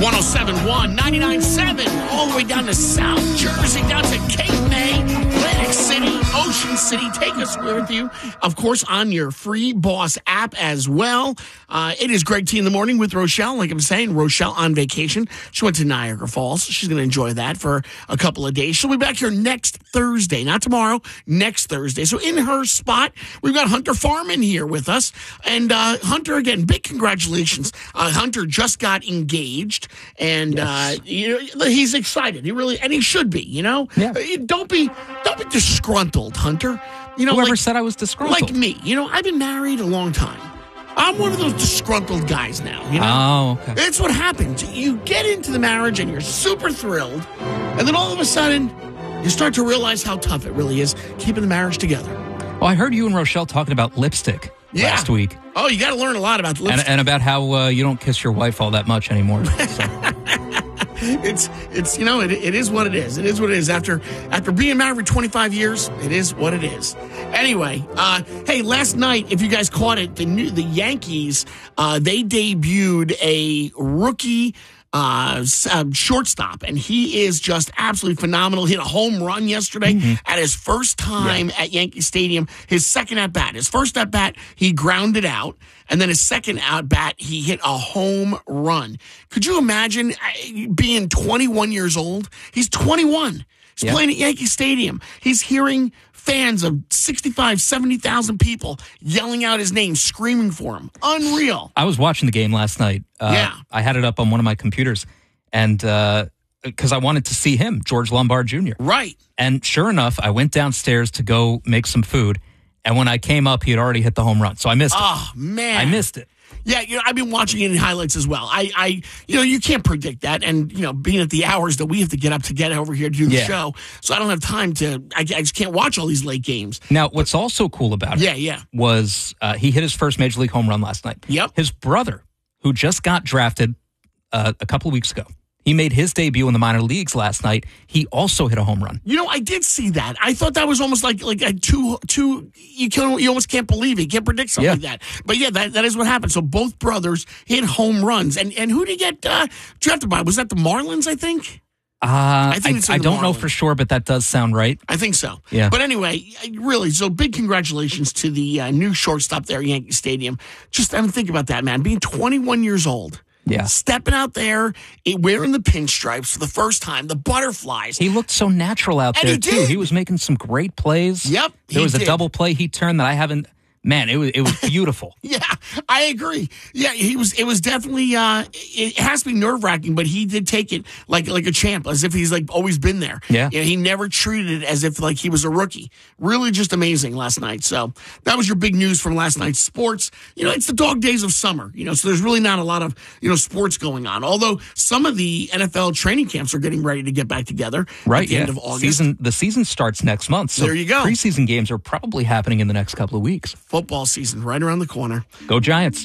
107.1, 99.7, all the way down to South Jersey, down to Cape May, Atlantic City, Ocean City. Take us with you, of course, on your free Boss app as well. It is Greg T in the morning with Rochelle. Like I'm saying, Rochelle on vacation. She went to Niagara Falls. She's going to enjoy that for a couple of days. She'll be back here next Thursday, not tomorrow, next Thursday. So in her spot, we've got Hunter Farman here with us. And Hunter, again, big congratulations. Hunter just got engaged, and Yes. He's excited. He should be. Yeah. Don't be disgruntled, Hunter. Whoever said I was disgruntled? Like me. I've been married a long time. I'm one of those disgruntled guys now. Oh, okay. It's what happens. You get into the marriage and you're super thrilled, and then all of a sudden, you start to realize how tough it really is keeping the marriage together. Well, I heard you and Rochelle talking about lipstick last week. Oh, you got to learn a lot about lipstick. And about how you don't kiss your wife all that much anymore. So. It is what it is. It is what it is. After being married for 25 years, it is what it is. Anyway, hey, last night, if you guys caught it, the Yankees, they debuted a rookie shortstop, and he is just absolutely phenomenal. Hit a home run yesterday at his first time at Yankee Stadium. His second at bat. His first at bat, he grounded out, and then his second at bat, he hit a home run. Could you imagine being 21 years old? He's 21. He's playing at Yankee Stadium. He's hearing fans of 65, 70,000 people yelling out his name, screaming for him. Unreal. I was watching the game last night. I had it up on one of my computers, and because I wanted to see him, George Lombard Jr. Right. And sure enough, I went downstairs to go make some food, and when I came up, he had already hit the home run. So I missed it. Oh, man. I missed it. Yeah, I've been watching it in highlights as well. You can't predict that, and being at the hours that we have to get up to get over here to do the show, so I don't have time to. I just can't watch all these late games. Now, what's also cool about it, was he hit his first major league home run last night. Yep, his brother, who just got drafted a couple of weeks ago. He made his debut in the minor leagues last night. He also hit a home run. I did see that. I thought that was almost like a two. You almost can't believe it. You can't predict something like that. But yeah, that is what happened. So both brothers hit home runs. And who did he get drafted by? Was that the Marlins? I think. I don't know for sure, but that does sound right. I think so. Yeah. But anyway, really, so big congratulations to the new shortstop there at Yankee Stadium. Just think about that, man. Being 21 years old. Yeah. Stepping out there, wearing the pinstripes for the first time, the butterflies. He looked so natural out there, too. He was making some great plays. Yep. There was a double play he turned that I haven't. Man, it was beautiful. Yeah, I agree. Yeah, it was definitely, it has to be nerve-wracking, but he did take it like a champ, as if he's like always been there. Yeah. He never treated it as if like he was a rookie. Really just amazing last night. So that was your big news from last night's sports. It's the dog days of summer, so there's really not a lot of, sports going on. Although some of the NFL training camps are getting ready to get back together at the end of August. The season starts next month. So there you go. Preseason games are probably happening in the next couple of weeks. Football season right around the corner. Go Giants.